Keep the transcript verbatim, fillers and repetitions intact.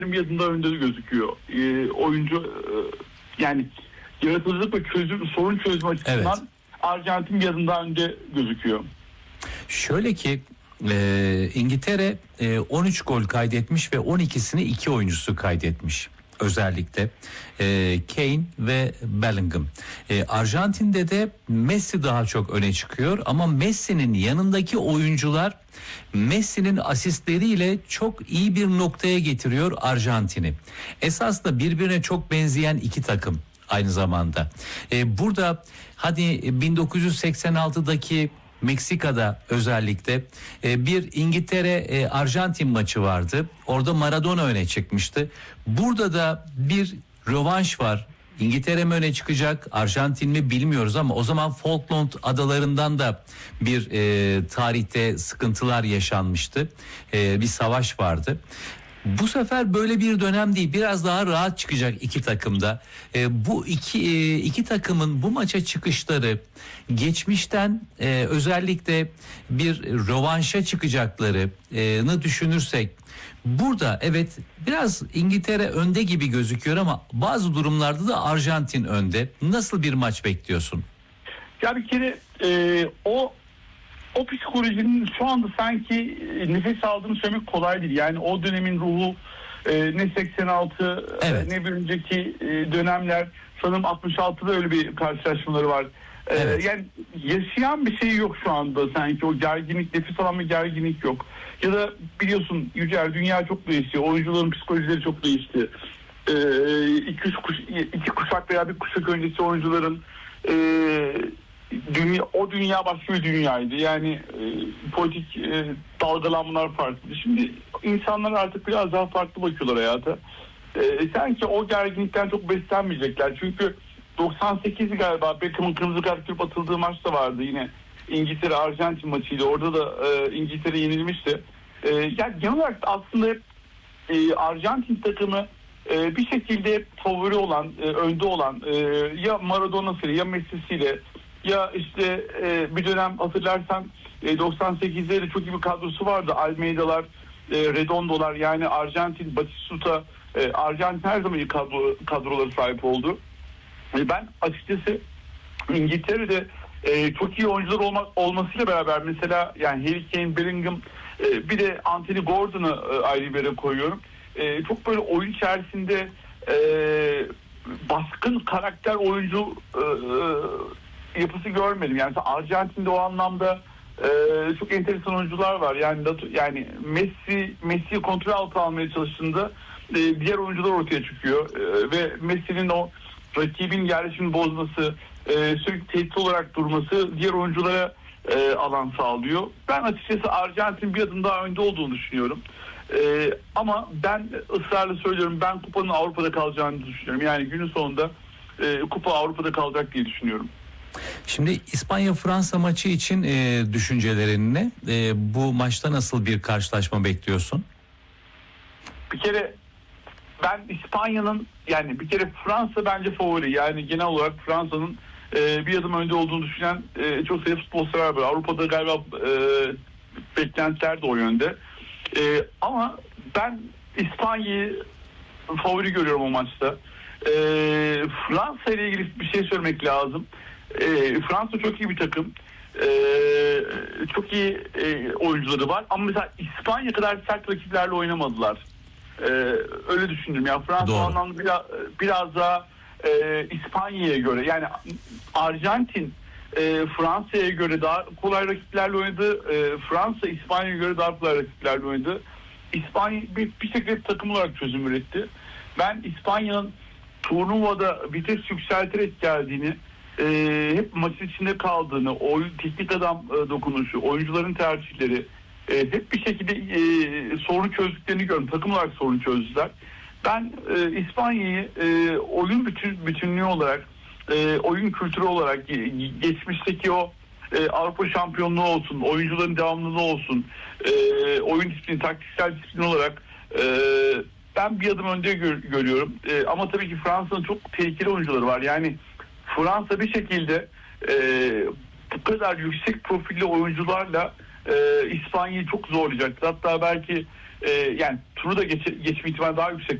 bir adımda önde gözüküyor. E, oyuncu e, yani yaratıcılık ve çözüm, sorun çözme açısından evet. Arjantin bir adım daha önde gözüküyor. Şöyle ki e, İngiltere e, on üç gol kaydetmiş ve on ikisini iki oyuncusu kaydetmiş. Özellikle e, Kane ve Bellingham. E, Arjantin'de de Messi daha çok öne çıkıyor ama Messi'nin yanındaki oyuncular Messi'nin asistleriyle çok iyi bir noktaya getiriyor Arjantin'i. Esas da birbirine çok benzeyen iki takım aynı zamanda. E, burada hadi bin dokuz yüz seksen altıdaki Meksika'da özellikle bir İngiltere Arjantin maçı vardı. Orada Maradona öne çıkmıştı. Burada da bir rövanş var. İngiltere mi öne çıkacak, Arjantin mi bilmiyoruz ama o zaman Falkland adalarından da bir e, tarihte sıkıntılar yaşanmıştı. E, bir savaş vardı. Bu sefer böyle bir dönem değil, biraz daha rahat çıkacak iki takımda. E, bu iki e, iki takımın bu maça çıkışları geçmişten e, özellikle bir rövanşa çıkacaklarını düşünürsek burada evet biraz İngiltere önde gibi gözüküyor ama bazı durumlarda da Arjantin önde. Nasıl bir maç bekliyorsun? Ya bir kere e, o O psikolojinin şu anda sanki nefes aldığını söylemek kolay değil. Yani o dönemin ruhu e, ne seksen altı evet. ne bir önceki e, dönemler, sanırım altmış altıda öyle bir karşılaşmaları var. E, evet. Yani yaşayan bir şey yok şu anda sanki, o gerginlik, nefes alan bir gerginlik yok. Ya da biliyorsun Yücel, dünya çok değişti, oyuncuların psikolojileri çok değişti. E, iki, üç kuş, iki kuşak veya bir kuşak öncesi oyuncuların e, Dünya, o dünya başka bir dünyaydı. Yani e, politik e, dalgalanmalar farklıydı. Şimdi insanlar artık biraz daha farklı bakıyorlar hayata. E, sanki o gerginlikten çok beslenmeyecekler. Çünkü doksan sekiz galiba Beckham'ın kırmızı kart görüp atıldığı maç da vardı yine. İngiltere Arjantin maçıydı. Orada da e, İngiltere yenilmişti. E, yani genel olarak aslında hep e, Arjantin takımı e, bir şekilde favori olan, e, önde olan e, ya Maradona'sıyla ya Messi'siyle, ya işte e, bir dönem hatırlarsan e, doksan sekizde de çok iyi bir kadrosu vardı. Almeida'lar, e, Redondo'lar, yani Arjantin, Batistuta, e, Arjantin her zaman iyi kadro, kadroları sahip oldu. E, ben açıkçası İngiltere'de e, çok iyi oyuncular olmak olmasıyla beraber mesela yani Harry Kane, Bellingham, e, bir de Anthony Gordon'u e, ayrı bir yere koyuyorum. E, çok böyle oyun içerisinde e, baskın karakter oyuncu e, yapısı görmedim. Yani Arjantin'de o anlamda e, çok enteresan oyuncular var. Yani yani Messi Messi'yi kontrol altına almaya çalıştığında e, diğer oyuncular ortaya çıkıyor e, ve Messi'nin o rakibin yerleşimini bozması, e, sürekli tehdit olarak durması diğer oyunculara e, alan sağlıyor. Ben açıkçası Arjantin bir adım daha önde olduğunu düşünüyorum. E, ama ben ısrarla söylüyorum, ben kupanın Avrupa'da kalacağını düşünüyorum. Yani günün sonunda e, kupa Avrupa'da kalacak diye düşünüyorum. Şimdi İspanya-Fransa maçı için e, düşüncelerin ne? E, bu maçta nasıl bir karşılaşma bekliyorsun? Bir kere ben İspanya'nın, yani bir kere Fransa bence favori. Yani genel olarak Fransa'nın e, bir adım önde olduğunu düşünen e, çok sayıda futbolcular var. Avrupa'da galiba e, beklentiler de o yönde. E, ama ben İspanya'yı favori görüyorum o maçta. E, Fransa ile ilgili bir şey söylemek lazım. E, Fransa çok iyi bir takım. E, çok iyi e, oyuncuları var. Ama mesela İspanya kadar sert rakiplerle oynamadılar. E, öyle düşündüm. Ya Fransa o anlamda biraz, biraz daha e, İspanya'ya göre, yani Arjantin e, Fransa'ya göre daha kolay rakiplerle oynadı. E, Fransa İspanya'ya göre daha kolay rakiplerle oynadı. İspanya bir, bir şekilde takım olarak çözüm üretti. Ben İspanya'nın turnuvada vites yükselterek geldiğini, e, hep maçın içinde kaldığını, oyun, teknik adam e, dokunuşu, oyuncuların tercihleri, e, hep bir şekilde e, sorunu çözdüklerini gördüm. Takım olarak sorunu çözdüler. Ben e, İspanya'yı e, oyun bütün, bütünlüğü olarak, e, oyun kültürü olarak, geçmişteki o e, Avrupa şampiyonluğu olsun, oyuncuların devamlılığı olsun, e, oyun disiplini, taktiksel disiplin olarak e, ben bir adım önde gör, görüyorum. E, ama tabii ki Fransa'nın çok tehlikeli oyuncuları var. Yani Fransa bir şekilde e, bu kadar yüksek profilli oyuncularla e, İspanya'yı çok zorlayacaktır. Hatta belki e, yani turu da geç, geçme ihtimali daha yüksek